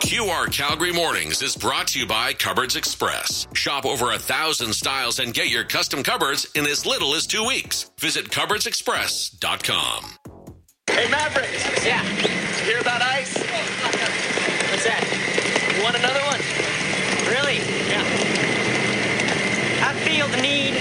QR Calgary Mornings is brought to you by Cupboards Express. Shop over 1,000 styles and get your custom cupboards in as little as 2 weeks. Visit cupboardsexpress.com. Hey, Mavericks. Yeah. Did you hear about ice? What's that? You want another one? Really? Yeah. I feel the need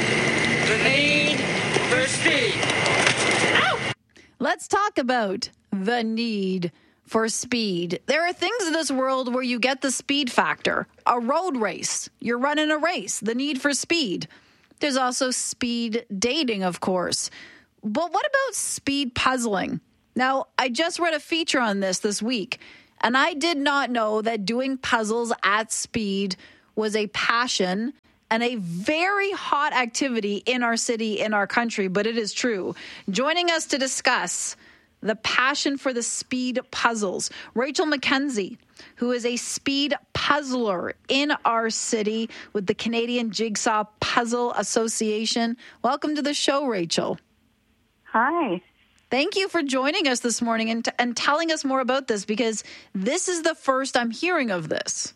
for speed. Ow! Let's talk about the need for speed. There are things in this world where you get the speed factor. A road race. You're running a race. The need for speed. There's also speed dating, of course. But what about speed puzzling? Now, I just read a feature on this week, and I did not know that doing puzzles at speed was a passion and a very hot activity in our city, in our country, but it is true. Joining us to discuss the passion for the speed puzzles, Rachel McKenzie, who is a speed puzzler in our city with the Canadian Jigsaw Puzzle Association. Welcome to the show, Rachel. Hi. Thank you for joining us this morning and telling us more about this, because this is the first I'm hearing of this.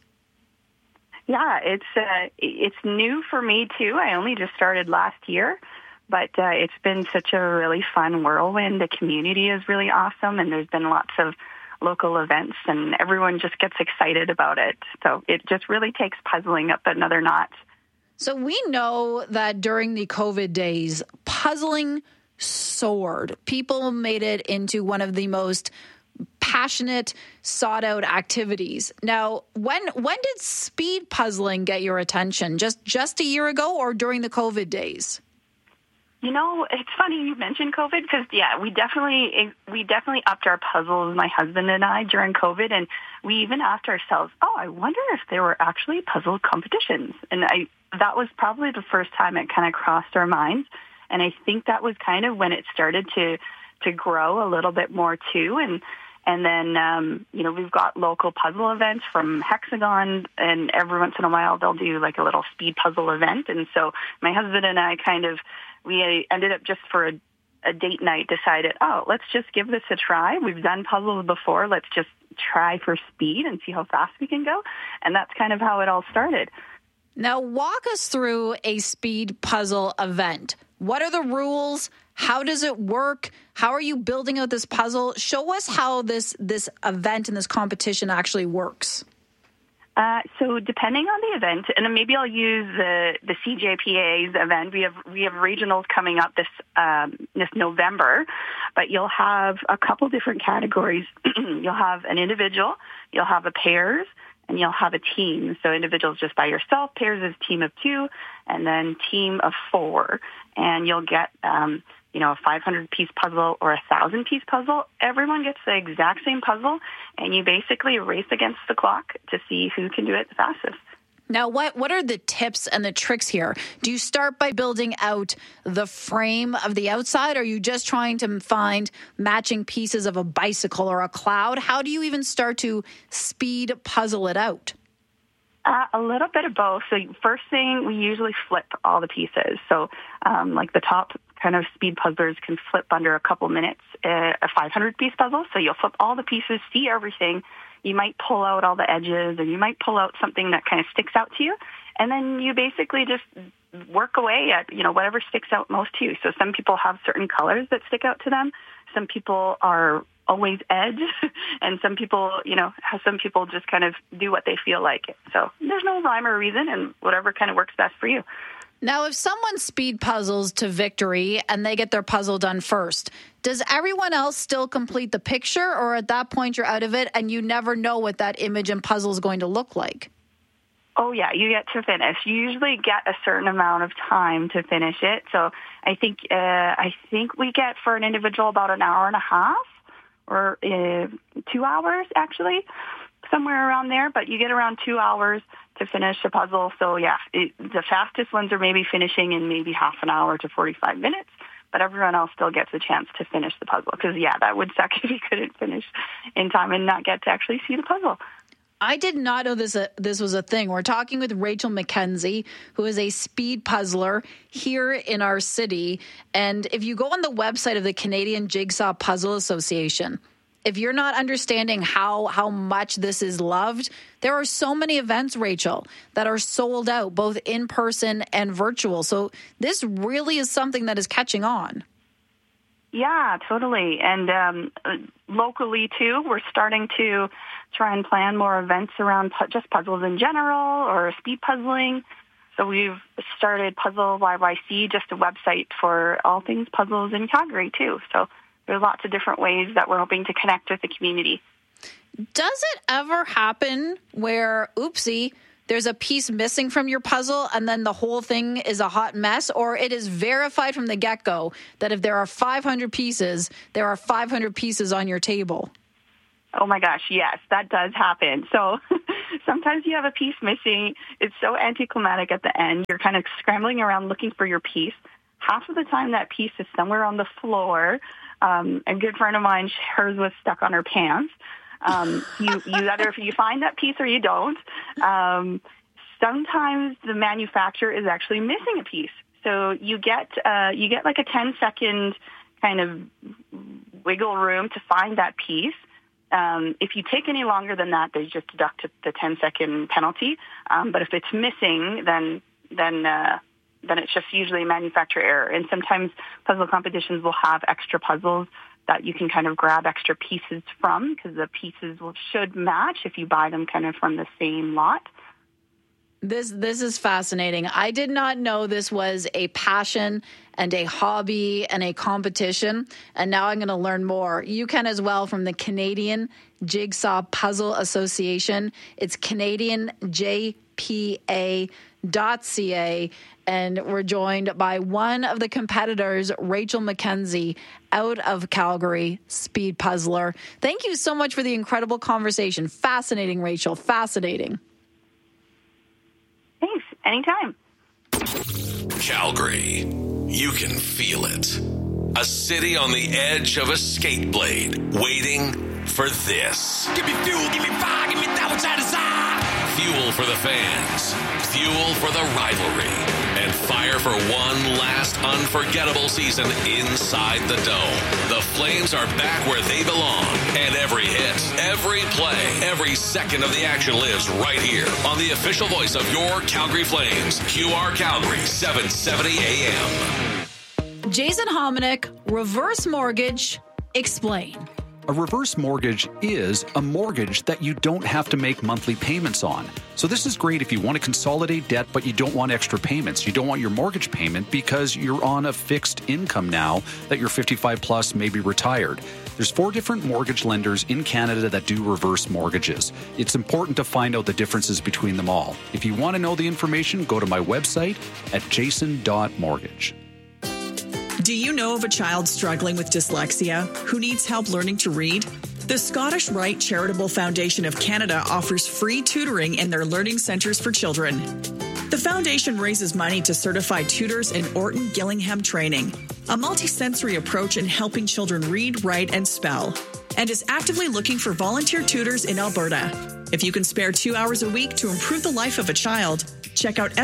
Yeah, it's new for me too. I only just started last year, but it's been such a really fun whirlwind. The community is really awesome, and there's been lots of local events, and everyone just gets excited about it. So it just really takes puzzling up another notch. So we know that during the COVID days, puzzling soared. People made it into one of the most passionate, sought-out activities. Now, when did speed puzzling get your attention? Just a year ago, or during the COVID days? You know, it's funny you mentioned COVID because, yeah, we definitely upped our puzzles, my husband and I, during COVID, and we even asked ourselves, I wonder if there were actually puzzle competitions. And that was probably the first time it kind of crossed our minds, and I think that was kind of when it started to grow a little bit more too. And then, we've got local puzzle events from Hexagon, and every once in a while they'll do like a little speed puzzle event. And so my husband and I we ended up just for a date night decided, let's just give this a try. We've done puzzles before. Let's just try for speed and see how fast we can go. And that's kind of how it all started. Now, walk us through a speed puzzle event. What are the rules? How does it work? How are you building out this puzzle? Show us how this event and this competition actually works. So depending on the event, and maybe I'll use the CJPA's event. We have regionals coming up this November, but you'll have a couple different categories. You'll have an individual, you'll have a pairs, and you'll have a team. So individuals just by yourself, pairs is team of 2, and then team of 4. And you'll get a 500-piece puzzle or a 1,000-piece puzzle. Everyone gets the exact same puzzle, and you basically race against the clock to see who can do it the fastest. Now, what are the tips and the tricks here? Do you start by building out the frame of the outside, or are you just trying to find matching pieces of a bicycle or a cloud? How do you even start to speed puzzle it out? A little bit of both. So first thing, we usually flip all the pieces. So like the top kind of speed puzzlers can flip under a couple minutes a 500-piece puzzle. So you'll flip all the pieces, see everything. You might pull out all the edges, or you might pull out something that kind of sticks out to you. And then you basically just work away at, whatever sticks out most to you. So some people have certain colors that stick out to them. Some people are always edge, and some people just kind of do what they feel like. So there's no rhyme or reason, and whatever kind of works best for you. Now, if someone speed puzzles to victory and they get their puzzle done first, does everyone else still complete the picture, or at that point you're out of it and you never know what that image and puzzle is going to look like? Oh, yeah, you get to finish. You usually get a certain amount of time to finish it. So I think we get for an individual about an hour and a half, or 2 hours, actually, somewhere around there. But you get around 2 hours to finish a puzzle. So, yeah, the fastest ones are maybe finishing in maybe half an hour to 45 minutes. But everyone else still gets a chance to finish the puzzle. Because, yeah, that would suck if you couldn't finish in time and not get to actually see the puzzle. I did not know this was a thing. We're talking with Rachel McKenzie, who is a speed puzzler here in our city. And if you go on the website of the Canadian Jigsaw Puzzle Association, if you're not understanding how much this is loved, there are so many events, Rachel, that are sold out, both in person and virtual. So this really is something that is catching on. Yeah, totally. And locally, too, we're starting to try and plan more events around just puzzles in general or speed puzzling. So we've started Puzzle YYC, just a website for all things puzzles in Calgary, too. So there's lots of different ways that we're hoping to connect with the community. Does it ever happen where, oopsie, there's a piece missing from your puzzle and then the whole thing is a hot mess? Or it is verified from the get-go that if there are 500 pieces, there are 500 pieces on your table? Oh, my gosh, yes, that does happen. So sometimes you have a piece missing. It's so anticlimactic at the end. You're kind of scrambling around looking for your piece. Half of the time that piece is somewhere on the floor. A good friend of mine, hers was stuck on her pants. You either you find that piece or you don't. Sometimes the manufacturer is actually missing a piece. So you get like a 10-second kind of wiggle room to find that piece. If you take any longer than that, they just deduct the 10-second penalty. But if it's missing, then it's just usually a manufacturer error. And sometimes puzzle competitions will have extra puzzles that you can kind of grab extra pieces from, because the pieces should match if you buy them kind of from the same lot. This is fascinating. I did not know this was a passion and a hobby and a competition, and now I'm going to learn more. You can as well from the Canadian Jigsaw Puzzle Association. It's CanadianJPA.ca, and we're joined by one of the competitors, Rachel McKenzie, out of Calgary, speed puzzler. Thank you so much for the incredible conversation. Fascinating, Rachel. Fascinating. Thanks. Anytime. Calgary. You can feel it. A city on the edge of a skate blade, waiting for this. Give me fuel, give me fire, give me that which I desire. Fuel for the fans. Fuel for the rivalry. And fire for one last unforgettable season inside the Dome. The Flames are back where they belong. And every hit, every play, every second of the action lives right here on the official voice of your Calgary Flames. QR Calgary, 770 AM. Jason Hominick, reverse mortgage, explain. A reverse mortgage is a mortgage that you don't have to make monthly payments on. So this is great if you want to consolidate debt, but you don't want extra payments. You don't want your mortgage payment because you're on a fixed income now that you're 55 plus, maybe retired. There's 4 different mortgage lenders in Canada that do reverse mortgages. It's important to find out the differences between them all. If you want to know the information, go to my website at jason.mortgage. Do you know of a child struggling with dyslexia who needs help learning to read? The Scottish Rite Charitable Foundation of Canada offers free tutoring in their learning centres for children. The foundation raises money to certify tutors in Orton Gillingham training, a multisensory approach in helping children read, write, and spell, and is actively looking for volunteer tutors in Alberta. If you can spare 2 hours a week to improve the life of a child, check out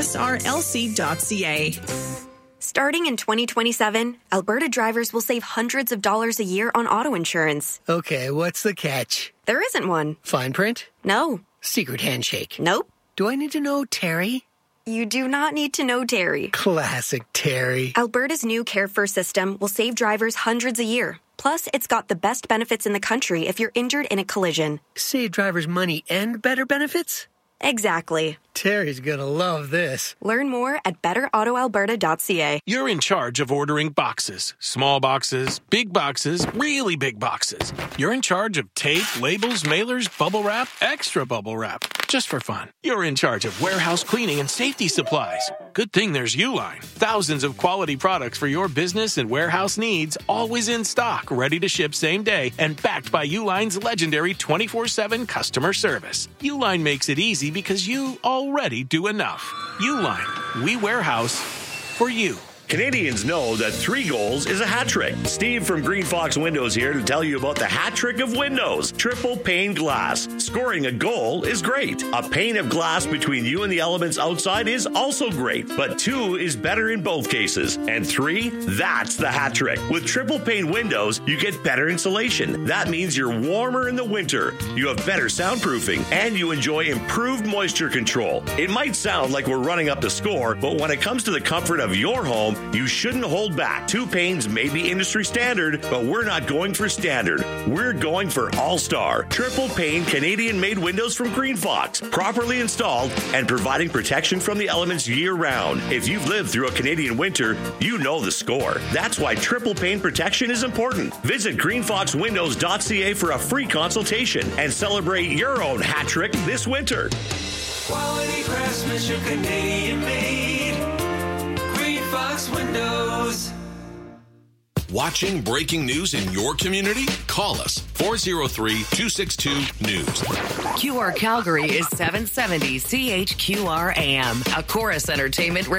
srlc.ca. Starting in 2027, Alberta drivers will save hundreds of dollars a year on auto insurance. Okay, what's the catch? There isn't one. Fine print? No. Secret handshake? Nope. Do I need to know Terry? You do not need to know Terry. Classic Terry. Alberta's new Care First system will save drivers hundreds a year. Plus, it's got the best benefits in the country if you're injured in a collision. Save drivers money and better benefits? Exactly. Terry's gonna love this. Learn more at betterautoalberta.ca. You're in charge of ordering boxes. Small boxes, big boxes, really big boxes. You're in charge of tape, labels, mailers, bubble wrap, extra bubble wrap. Just for fun. You're in charge of warehouse cleaning and safety supplies. Good thing there's Uline. Thousands of quality products for your business and warehouse needs, always in stock, ready to ship same day, and backed by Uline's legendary 24/7 customer service. Uline makes it easy because you already do enough. Uline. We warehouse for you. Canadians know that 3 goals is a hat trick. Steve from Green Fox Windows here to tell you about the hat trick of windows. Triple pane glass. Scoring a goal is great. A pane of glass between you and the elements outside is also great, but 2 is better in both cases. And 3, that's the hat trick. With triple pane windows, you get better insulation. That means you're warmer in the winter, you have better soundproofing, and you enjoy improved moisture control. It might sound like we're running up the score, but when it comes to the comfort of your home, you shouldn't hold back. 2 panes may be industry standard, but we're not going for standard. We're going for all-star. Triple pane Canadian-made windows from Green Fox, properly installed and providing protection from the elements year-round. If you've lived through a Canadian winter, you know the score. That's why triple pane protection is important. Visit greenfoxwindows.ca for a free consultation and celebrate your own hat trick this winter. Quality craftsmanship, Canadian-made. Green Fox Windows. Watching breaking news in your community? Call us 403-262-NEWS. QR Calgary is 770 CHQR AM, a Chorus Entertainment radio.